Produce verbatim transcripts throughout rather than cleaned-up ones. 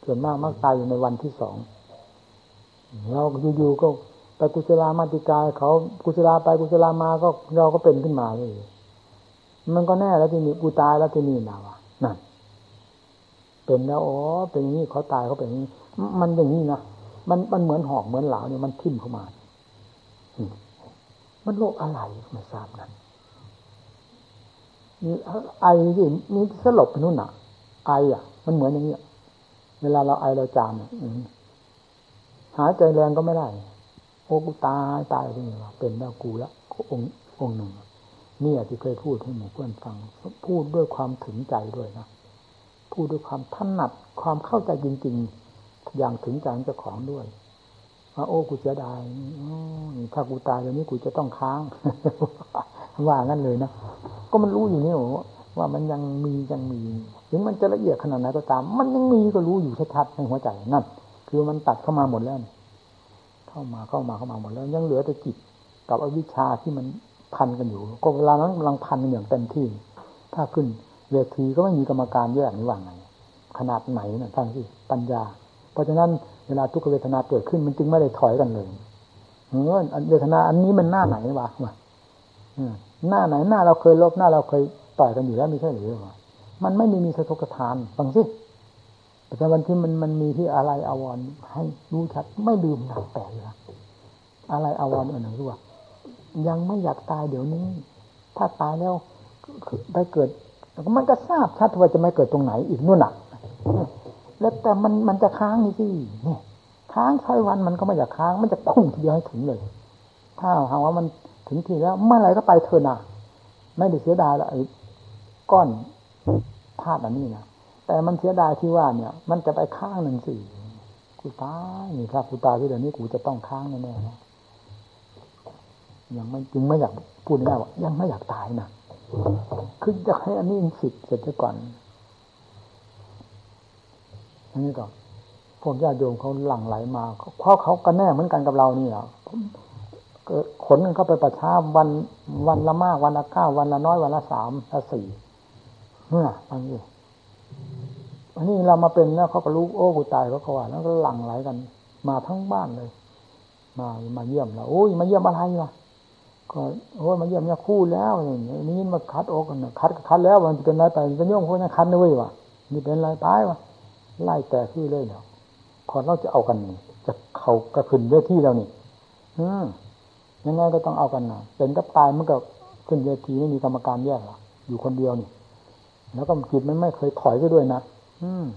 ส่วนมากมักตายอยู่ในวันที่สองเราอยู่ๆก็ไปกุศลามาติกาเขากุศลาไปกุศลามาก็เราก็เป็นขึ้นมาเลยมันก็แน่แล้วที่นี่กูตายแล้วที่นี่นะวะนั่นเป็นแล้วอ๋อเป็นอย่างนี้เขาตายเขาเป็นอย่างนี้มันอย่างนี้นะมันมันเหมือนหอกเหมือนเหลาเนี่ยมันทิ่มเข้ามามันโรคอะไรไม่ทราบนั้นไอที่นี่สลบไปนู่นน่ะไออ่ะมันเหมือนอย่างนี้เวลาเราไอเราจามหายใจแรงก็ไม่ได้โอ้กูตายตายที่นี่วะเป็นแล้วกูละองค์องค์หนึ่งนี่ที่เคยพูดให้หมู่เพื่อนฟังพูดด้วยความถึงใจด้วยนะพูดด้วยความถนัดความเข้าใจจริงๆอย่างถึงใจเจ้าของด้วยว่าโอ้กูเสียดายถ้ากูตายเดี๋ยวนี้กูจะต้องค้างว่างั้นเลยนะก็มันรู้อยู่นี่ว่ามันยังมียังมีถึงมันจะละเอียดขนาดไหนก็ตามมันยังมีก็รู้อยู่ชัดๆในหัวใจนั่นคือมันตัดเข้ามาหมดแล้วเข้ามาเข้ามาเข้ามาหมดแล้วยังเหลือแต่จิตกับอวิชชาที่มันพันกันอยู่ก็เวลานั้นกำลังพันกันอย่างเต็มที่ถ้าขึ้นเวทีก็ไม่มีกรรมการแยกนี่ว่าไงขนาดไหนนะท่านที่ปัญญาเพราะฉะนั้นเวลาทุกขเวทนาเกิดขึ้นมันจึงไม่ได้ถอยกันเลยเออเวทนาอันนี้มันหน้าไหนวะวะหน้าไหนหน้าเราเคยลบหน้าเราเคยต่อยกันอยู่แล้วไม่ใช่หรือวะมันไม่มีมีสะทกทานฟังสิแต่วันที่มันมันมีที่อะไรอาวรณ์ให้รู้ชัดไม่ลืมหนักแปลกเลยอะไรอาวรณ์อันหนึ่งรู้ว่ายังไม่อยากตายเดี๋ยวนี้ถ้าตายแล้วไปเกิดมันก็ทราบชัดว่าจะไม่เกิดตรงไหนอีกนู่นน่ะแล้วแต่มันมันจะค้างนี่สิเนี่ยค้างใช้วันมันก็ไม่อยากค้างมันจะพุ่งทีเดียวให้ถึงเลยถ้าหากว่ามันถึงทีแล้วเมื่อไหร่ก็ไปเถอะนะไม่ได้เสียดายละไอ้ก้อนธาตุอันนี้นะแต่มันเสียดายที่ว่าเนี่ยมันจะไปค้างหนึ่งสิกูตายนี่ครับกูตายที่เดี๋ยวนี้กูจะต้องค้างแน่ๆนะยังไม่จึงไม่อยากพูดง่ายว่ายังไม่อยากตายนะคือจะให้อันนี้สิทธิ์เสร็จก่อนอันนี้ก็พวกญาติโยมเขาหลั่งไหลมาเพราะเขาก็แน่เหมือนกันกับเรานี่แหละขนกันเข้าไปประชาวันวันละมากวันละเก้าวันละน้อยวันละสามละสี่เมื่อฟังดิอันนี้เรามาเป็นแล้วเขาก็รู้โอ้กูตายเขาเขาว่าแล้วก็หลั่งไหลกันมาทั้งบ้านเลยมามาเยี่ยมเราโอ้ยมาเยี่ยมอะไรวะก็โอ้ยมาเยี่ยมเนี่ยคู่แล้วนี่นี่มาคัดอกกันคัดคัดแล้วมันเป็นไรไปเป็นโยมคนนั้นคัดด้วยวะนี่เป็นไรตายวะไล่แต่ที่เลยเนาะพอเราจะเอากันจะเขากระขึ้นเวทีแล้วนี่อืมยังไงก็ต้องเอากันนะเป็นกับตายมันก็ขึ้นเวทีไม่มีกรรมการแยกหรอกอยู่คนเดียวนี่แล้วก็จิตมันไม่เคยถอยไปด้วยนะอืม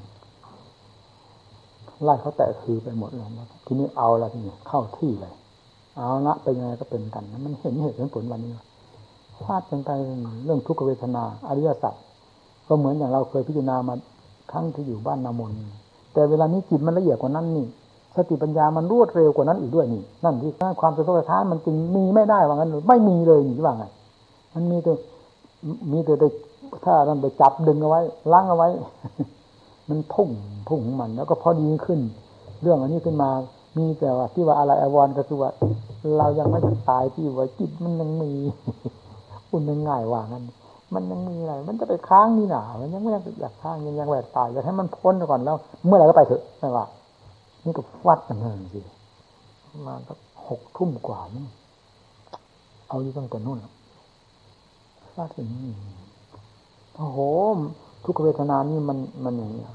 ไล่เขาแตะคือไปหมดเลยนะทีนี้เอาละทีนี้เข้าที่เลยเอาละเป็นยังไงก็เป็นกันนะมันเห็นเหตุเห็นผลวันนี้ฟาดกันไปเรื่องทุกขเวทนาอริยสัจก็เหมือนอย่างเราเคยพิจารณามาครั้งที่อยู่บ้านนามนแต่เวลานี้จิตมันละเอียดกว่านั้นนี่สติปัญญามันรวดเร็วกว่านั้นอีกด้วยนี่นั่นที่ความสะทกสะท้านมันจึงมีไม่ได้ว่างั้นไม่มีเลยนี่ว่าไงมันมีแต่มีแต่ถ้าเราไปจับดึงเอาไว้ล้างเอาไว้มันพุ่งพุ่งของมันแล้วก็พอดีขึ้นเรื่องอันนี้ขึ้นมามีแต่ว่าที่ว่าอะไรอวรก็คือว่าเรายังไม่ทันตายที่ว่าจิตมันยังมีอุ่นยังง่ายว่างั้นมันยังมีอะไรมันจะไปค้างนี่หนามันยังไม่อยากค้างยังยังแหวกตายอยากให้มันพ้นก่อนแล้วเมื่อไหร่ก็ไปเถอะไม่ว่านี่ก็ฟัดกันเลยสิมาสักหกทุ่มกว่ามั้งเอาอยู่ตั้งแต่นู่นฟัดกันนี่โอ้โหทุกขเวทนานี่มันมันอย่างนี้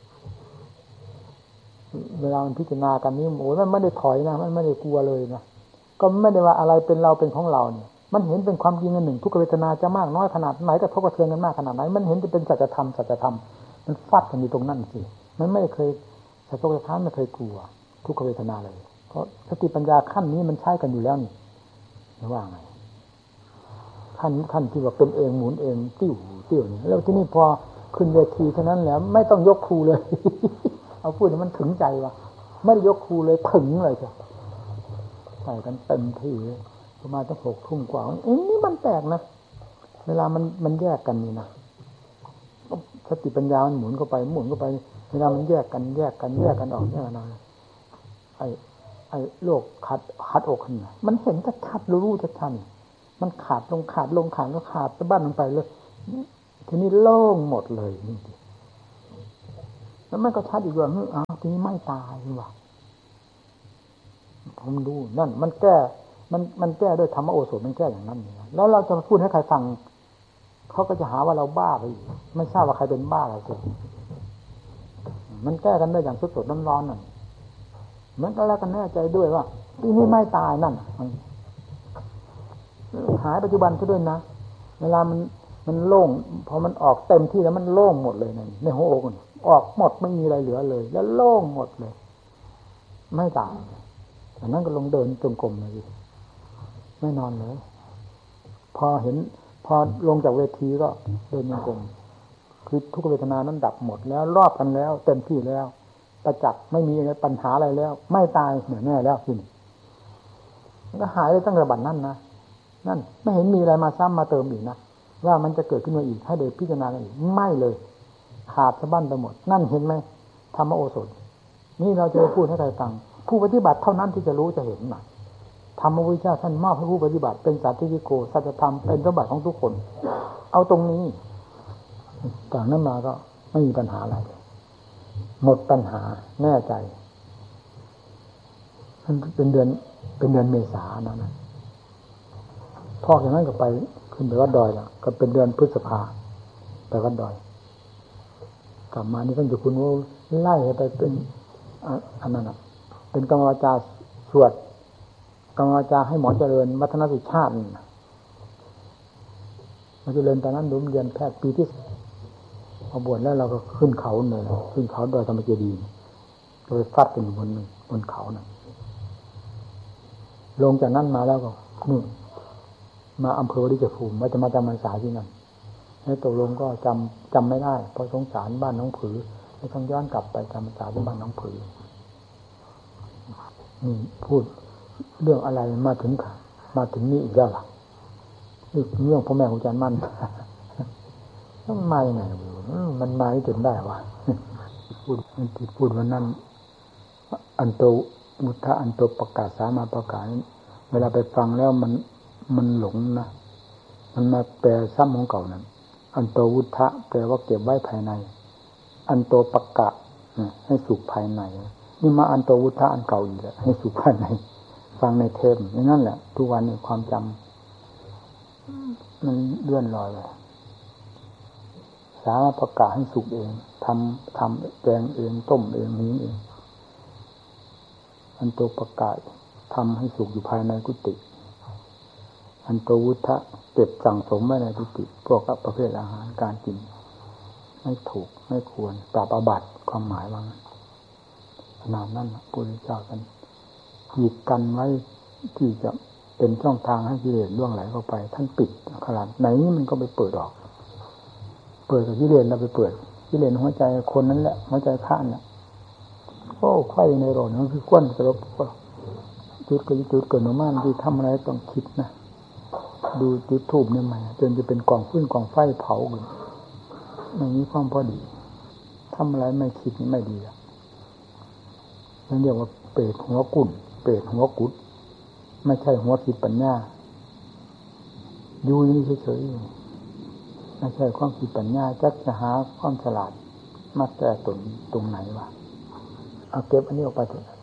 เวลามันพิจารณากันนี่โอ้ยมันไม่ได้ถอยนะมันไม่ได้กลัวเลยนะก็ไม่ได้ว่าอะไรเป็นเราเป็นของเราเนี่ยมันเห็นเป็นความจริงอันหนึ่งทุกขเวทนาจะมากน้อยขนาดไหนกระทบกระเทือนกันมากขนาดไหนมันเห็นจะเป็นสัจธรรมสัจธรรมมันฟัดกันอยู่ตรงนั้นสิมันไม่เคยสะทกสะท้านไม่เคยกลัวทุกขเวทนาเลยเพราะสติปัญญาขั้นนี้มันใช้กันอยู่แล้วนี่ไม่ว่าไงขั้นขั้นที่ว่าเป็นเองหมุนเองติ้วติ้วนี่แล้วที่นี่พอขึ้นเวทีเท่านั้นแหละไม่ต้องยกครูเลยเอาพูดให้มันถึงใจว่ะไม่ได้ยกครูเลยถึงเลยจ้ะใส่กันเต็มที่เลยประมาณตั้งหกทุ่มกว่าเอ้ยนี่มันแปลกนะเวลามันมันแยกกันนี่นะสติปัญญามันหมุนเข้าไปหมุนเข้าไปเวลามันแยกกันแยกกันแยกกันออกแยกกันออกไอ้ไอ้โลกขาดขาดอกขึ้นมามันเห็นชัดๆรู้ๆชัดๆมันขาดลงขาดลงขาดแล้วขาดสะบั้นลงไปเลยทีนี้โล่งหมดเลยนี่แล้วมันก็ชัดอีกว่าอ้าวทีนี้ไม่ตายนี่ว่าผมดูนั่นมันแก้มันมันแก้ด้วยธรรมโอสถมันแก้อย่างนั้นแล้วเราจะมาพูดให้ใครฟังเขาก็จะหาว่าเราบ้าไปอีกไม่ทราบว่าใครเป็นบ้าอะไรกันมันแก้กันได้อย่างสดๆร้อนๆนั่นมันก็แล้วกันแน่ใจด้วยว่าทีนี้ไม่ตายนั่นหายปัจจุบันซะด้วยนะเวลามันมันโล่งพอมันออกเต็มที่แล้วมันโล่งหมดเลยในในหัวอกมันออกหมดไม่มีอะไรเหลือเลยแล้วโล่งหมดเลยไม่ตายแต่นั้นก็ลงเดินจงกรมเลยไม่นอนเลยพอเห็นพอลงจากเวทีก็เดินจงกรมคือทุกเวทนานั้นดับหมดแล้วรอบกันแล้วเต็มที่แล้วประจักษ์ไม่มีปัญหาอะไรแล้วไม่ตายเหมือนแน่แล้วทีนี้มันก็หายไปตั้งแต่บัดนั้นนะนั่นไม่เห็นมีอะไรมาซ้ำมาเติมอีกนะว่ามันจะเกิดขึ้นมาอีกให้เด็กพิจารณาอีกไม่เลยขาดสะบั้นไปหมดนั่นเห็นไหมธรรมโอสถนี่เราจะพูดให้ใครฟังผู้ปฏิบัติเท่านั้นที่จะรู้จะเห็นนะธรรมวิชาท่านมอบให้ผู้ปฏิบัติเป็นสัตติโกสัจธรรมเป็นสมบัติของทุกคนเอาตรงนี้ต่างนั้นมาก็ไม่มีปัญหาอะไรหมดปัญหาแน่ใจมันเป็นเดือนเป็นเดือนเมษานะนะพออย่างนั้นก็ไปขึ้นไปวัดดอยแล้วก็เป็นเดือนพฤษภาไปวัดดอยกลับมานี่ท่านเจ้าคุณว่าไล่ไปเป็นอันนั้นนะเป็นกรรมวาจาสวดกรรมวาจาให้หมอเจริญวัฒนสุชาติหมอเจริญตอนนั้นดูเรียนแพทย์ปีที่พอบวชแล้วเราก็ขึ้นเขาเลยขึ้นเขาดอยธรรมเจดีย์โดยฟัดกันบนบนเขาน่ะลงจากนั้นมาแล้วก็นู่นมาอำเภอวริจภูมิว่าจะมาจำพรรษาที่นั่นให้ตกลงก็จำจำไม่ได้เพราะสงสารบ้านน้องผือให้ต้องย้อนกลับไปจำพรรษาที่บ้านน้องผือนี่พูดเรื่องอะไรมาถึงมาถึงนี่อีกแล้วล่ะเรื่องพ่อแม่ของอาจารย์มั่นมันมาอย่างไงมันมาจนได้วะพูดที่พูดวันนั้นอันโตมุทธะอันโตประกาศสามาประกาศเวลาไปฟังแล้วมันมันหลงนะมันมาแปลซ้ำของเก่านั้นอันโตวุฒะแปลว่าเก็บไว้ภายในอันโตปกะให้สุขภายในนี่มาอันโตวุฒะอันเก่าอีกแล้วให้สุขภายในฟังในเทปอย่างนั้นแหละทุกวันนี้ความจำมันเลื่อนลอยเลยสามารถประกาศให้สุขเองทำทำแกงเองต้มเองนี้เองอันโตประกาศทำให้สุขอยู่ภายในกุฏิอันโตวุฒะเก็บสั่งสมไว้ในกุฏิพวกกับประเภทอาหารการกินไม่ถูกไม่ควรปราบอาบัติความหมายว่าขนาดนั้นพระพุทธเจ้าท่านกีดกันไว้ที่จะเป็นช่องทางให้กิเลสล่วงไหลเข้าไปท่านปิดขนาดไหนมันก็ไปเปิดออกเปิดกับกิเลสเราไปเปิดกิเลสหัวใจคนนั้นแหละหัวใจข้านน่ะโอ้ไข่ในโรนนั่นคือก้นกระปจุดกับจุดเกิดมาม่านที่ทำอะไรต้องคิดนะดูจุดทูบเนี่ยมาจนจะเป็นกองฟืนกองไฟเผากันอย่างนี้ความพอดีทำอะไรไม่คิดไม่ดีอ่ะนั่นเรียกว่าเปรตหัวกุ่นเปรตหัวกุดไม่ใช่หัวคิดปัญญาอยู่นี่เฉยๆไม่ใช่ความคิดปัญญาจักจะหาความฉลาดมาแก้ตนตรงไหนวะเอาเก็บอันนี้ออกไปเถอะ